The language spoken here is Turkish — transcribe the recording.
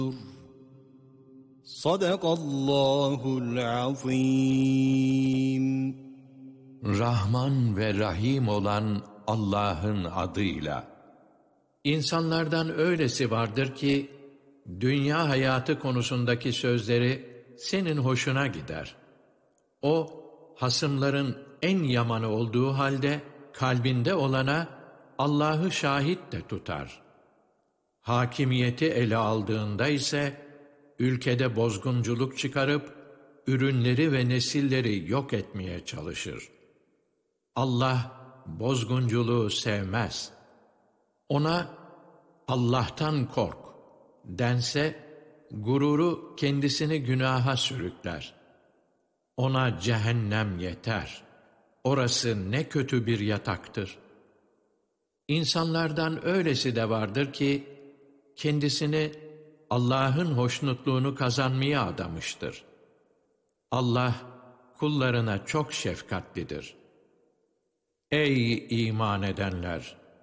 Sadakallahul azim. Rahman ve Rahim olan Allah'ın adıyla. İnsanlardan öylesi vardır ki, dünya hayatı konusundaki sözleri senin hoşuna gider. O, hasımların en yamanı olduğu halde, kalbinde olana Allah'ı şahit de tutar. Hakimiyeti ele aldığında ise, ülkede bozgunculuk çıkarıp, ürünleri ve nesilleri yok etmeye çalışır. Allah, bozgunculuğu sevmez. Ona, Allah'tan kork dense, gururu kendisini günaha sürükler. Ona cehennem yeter. Orası ne kötü bir yataktır. İnsanlardan öylesi de vardır ki, kendisini Allah'ın hoşnutluğunu kazanmaya adamıştır. Allah, kullarına çok şefkatlidir. Ey iman edenler!